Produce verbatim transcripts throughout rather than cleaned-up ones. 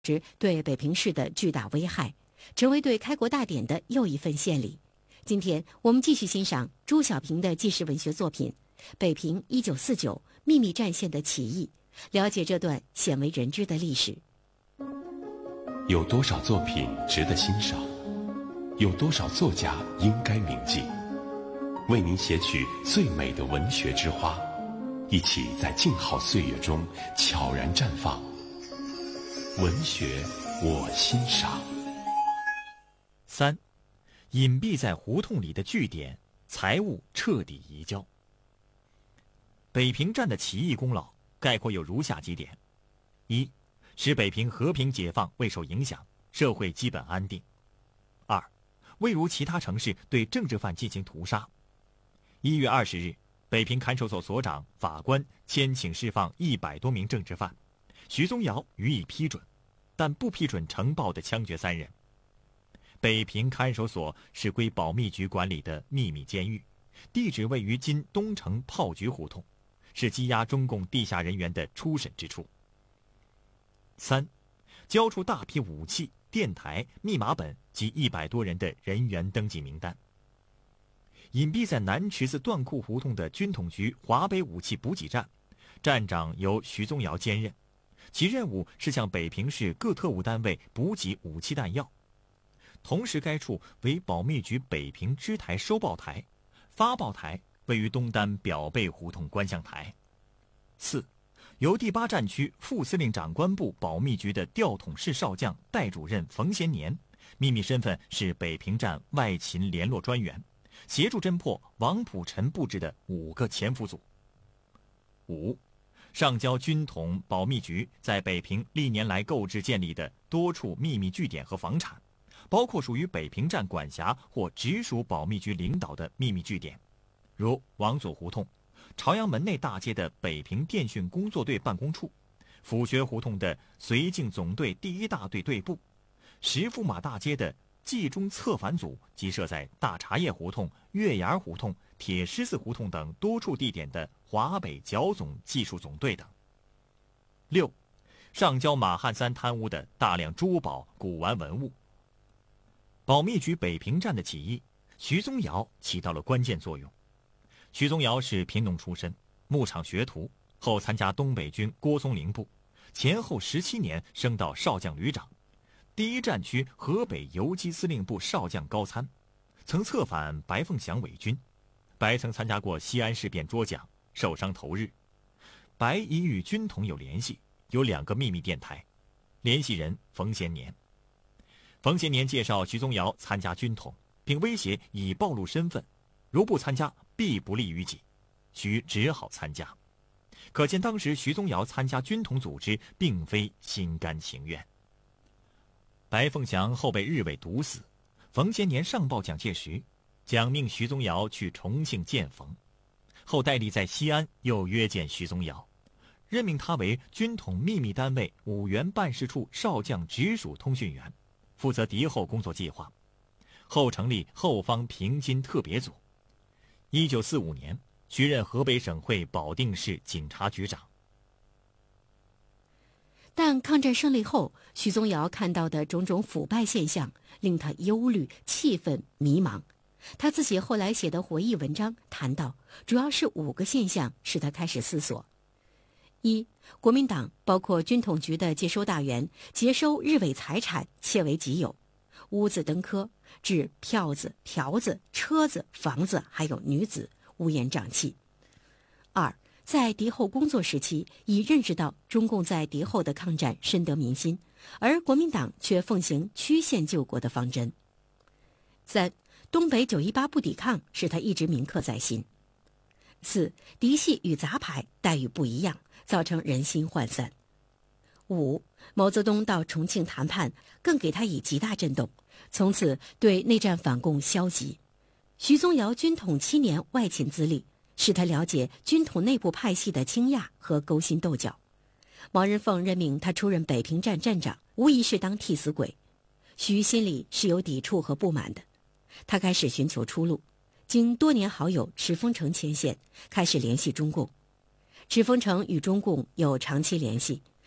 时对北平市的巨大危害，成为对开国大典的又一份献礼。今天我们继续欣赏朱小平的纪实文学作品《北平一九四九秘密战线的起义》，了解这段鲜为人知的历史。 有多少作品值得欣赏？有多少作家应该铭记？为您写取最美的文学之花，一起在静好岁月中悄然绽放。文学我欣赏。 三，隐蔽在胡同里的据点，财物彻底移交。北平站的起义功劳概括有如下几点：一，使北平和平解放未受影响，社会基本安定；二，未如其他城市对政治犯进行屠杀。一月二十日，北平看守所所长、法官签请释放一百多名政治犯，徐宗尧予以批准，但不批准呈报的枪决三人。北平看守所是归保密局管理的秘密监狱，地址位于今东城炮局胡同，是羁押中共地下人员的初审之处。三，交出大批武器、电台、密码本及一百多人的人员登记名单。隐蔽在南池子段库胡同的军统局华北武器补给站，站长由徐宗尧兼任，其任务是向北平市各特务单位补给武器弹药。同时该处为保密局北平支台收报台，发报台位于东单表背胡同观象台。四，由第八战区副司令长官部保密局的调统室少将代主任冯贤年，秘密身份是北平站外勤联络专员，协助侦破王溥臣布置的五个潜伏组。五，上交军统保密局在北平历年来购置建立的多处秘密据点和房产，包括属于北平站管辖或直属保密局领导的秘密据点，如王祖胡同、朝阳门内大街的北平电讯工作队办公处、府学胡同的绥靖总队第一大队队部、石驸马大街的冀中策反组及设在大茶叶胡同、月牙胡同、铁狮子胡同等多处地点的华北剿总技术总队等。六，上交马汉三贪污的大量珠宝、古玩文物。保密局北平站的起义，徐宗尧起到了关键作用。徐宗尧是贫农出身，牧场学徒，后参加东北军郭松龄部，前后十七年升到少将旅长，第一战区河北游击司令部少将高参，曾策反白凤祥伪军。白曾参加过西安事变捉蒋，受伤投日。白已与军统有联系，有两个秘密电台，联系人冯贤年。冯贤年介绍徐宗尧参加军统，并威胁已暴露身份，如不参加必不利于己。徐只好参加。可见当时徐宗尧参加军统组织并非心甘情愿。白凤祥后被日伪毒死，冯贤年上报蒋介石，蒋命徐宗尧去重庆见冯，后戴笠在西安又约见徐宗尧，任命他为军统秘密单位五原办事处少将直属通讯员，负责敌后工作计划，后成立后方平津特别组。一九四五年，徐任河北省会保定市警察局长。 但抗战胜利后，徐宗尧看到的种种腐败现象令他忧虑、气愤、迷茫。他自己后来写的回忆文章谈到，主要是五个现象使他开始思索：一、国民党包括军统局的接收大员接收日伪财产窃为己有，屋子登科，指票子、条子、车子、房子还有女子，乌烟瘴气。二、在敌后工作时期，已认识到中共在敌后的抗战深得民心，而国民党却奉行曲线救国的方针。三、东北九一八不抵抗使他一直铭刻在心。四、嫡系与杂牌待遇不一样，造成人心涣散。五、毛泽东到重庆谈判，更给他以极大震动，从此对内战反共消极。徐宗尧军统七年外勤资历，使他了解军统内部派系的倾轧和勾心斗角。毛人凤任命他出任北平站站长，无疑是当替死鬼。徐心里是有抵触和不满的，他开始寻求出路，经多年好友池峰城牵线，开始联系中共。池峰城与中共有长期联系，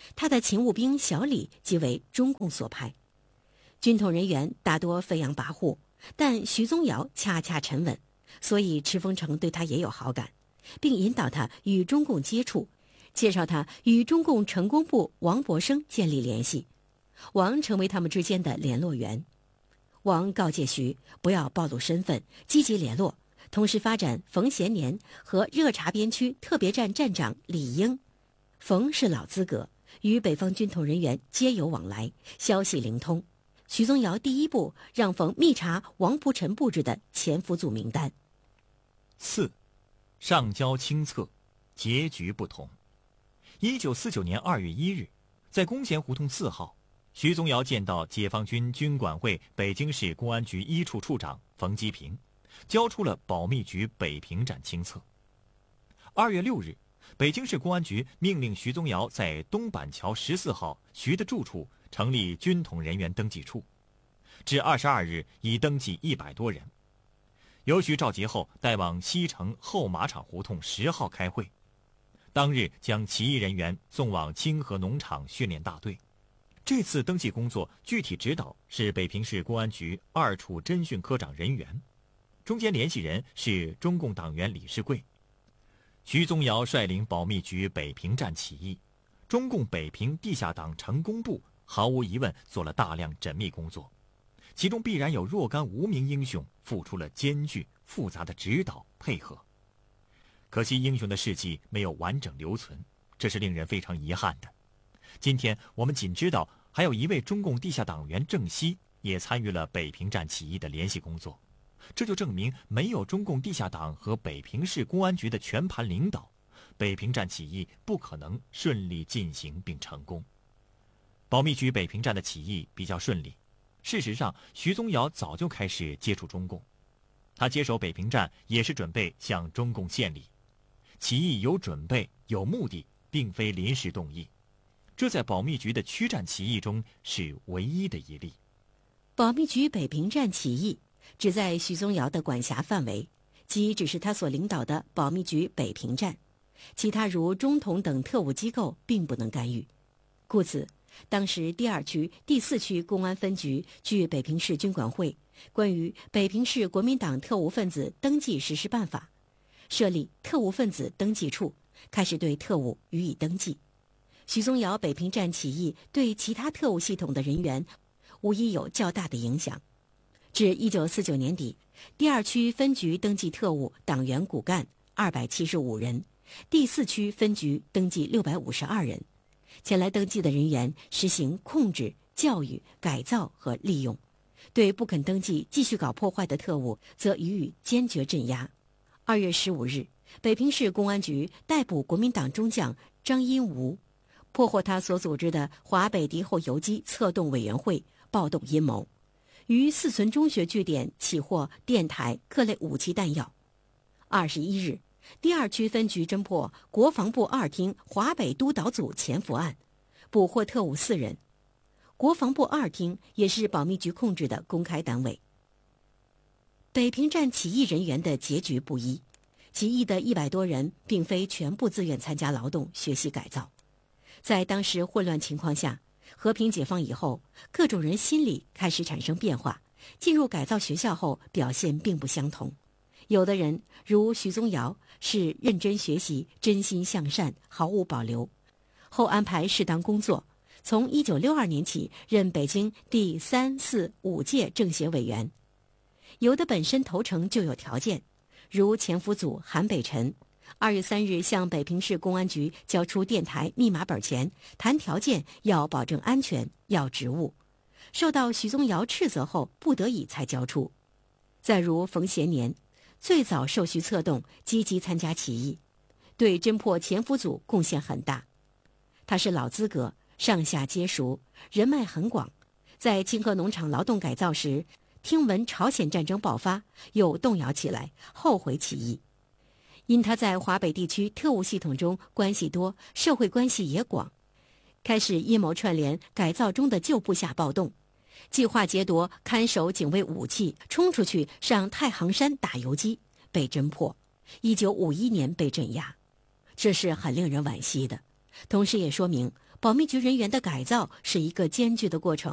他的勤务兵小李即为中共所派。军统人员大多飞扬跋扈，但徐宗尧恰恰沉稳，所以赤峰城对他也有好感，并引导他与中共接触，介绍他与中共成工部王博生建立联系，王成为他们之间的联络员。王告诫徐不要暴露身份，积极联络，同时发展冯咸年和热察边区特别站站长李英。冯是老资格，与北方军统人员皆有往来，消息灵通。徐宗尧第一步让冯密查王蒲臣布置的潜伏组名单。 四，上交清册，结局不同。一九四九年二月一日，在弓弦胡同四号，徐宗尧见到解放军军管会北京市公安局一处处长冯基平，交出了保密局北平站清册。二月六日，北京市公安局命令徐宗尧在东板桥十四号徐的住处成立军统人员登记处，至二十二日已登记一百多人。由徐召集后，带往西城后马场胡同十号开会。当日将起义人员送往清河农场训练大队。这次登记工作具体指导是北平市公安局二处侦讯科长任元，中间联系人是中共党员李世贵。徐宗尧率领保密局北平站起义，中共北平地下党成工部毫无疑问做了大量缜密工作，其中必然有若干无名英雄付出了艰巨复杂的指导配合。可惜英雄的事迹没有完整留存，这是令人非常遗憾的。今天我们仅知道还有一位中共地下党员郑希也参与了北平站起义的联系工作，这就证明没有中共地下党和北平市公安局的全盘领导，北平站起义不可能顺利进行并成功。保密局北平站的起义比较顺利，事实上徐宗尧早就开始接触中共，他接手北平站也是准备向中共献礼。起义有准备有目的，并非临时动议，这在保密局的区站起义中是唯一的一例。 保密局北平站起义只在徐宗尧的管辖范围，即只是他所领导的保密局北平站，其他如中统等特务机构并不能干预。故此，当时第二区、第四区公安分局据北平市军管会关于北平市国民党特务分子登记实施办法，设立特务分子登记处，开始对特务予以登记。徐宗尧北平站起义对其他特务系统的人员无疑有较大的影响。至一九四九年底，第二区分局登记特务党员骨干二百七十五人，第四区分局登记六百五十二人。前来登记的人员实行控制、教育、改造和利用，对不肯登记继续搞破坏的特务则予以坚决镇压。二月十五日，北平市公安局逮捕国民党中将张荫吾，破获他所组织的华北敌后游击策动委员会，暴动阴谋，于四存中学据点起获电台各类武器弹药。二十一日，第二区分局侦破国防部二厅华北督导组潜伏案，捕获特务四人。国防部二厅也是保密局控制的公开单位。北平站起义人员的结局不一，起义的一百多人并非全部自愿参加劳动、学习改造。在当时混乱情况下，和平解放以后，各种人心理开始产生变化，进入改造学校后表现并不相同。有的人如徐宗尧是认真学习、真心向善，毫无保留，后安排适当工作，从一九六二年起任北京第三、四、五届政协委员。有的本身投诚就有条件，如潜伏组韩北辰，二月三日向北平市公安局交出电台密码本前，谈条件要保证安全，要职务，受到徐宗尧斥责后，不得已才交出。再如冯咸年，最早受徐策动，积极参加起义，对侦破潜伏组贡献很大。他是老资格，上下皆熟，人脉很广。在清河农场劳动改造时，听闻朝鲜战争爆发，又动摇起来，后悔起义。因他在华北地区特务系统中关系多，社会关系也广，开始阴谋串联改造中的旧部下暴动，计划劫夺看守警卫武器，冲出去上太行山打游击，被侦破。一九五一年被镇压，这是很令人惋惜的，同时也说明保密局人员的改造是一个艰巨的过程。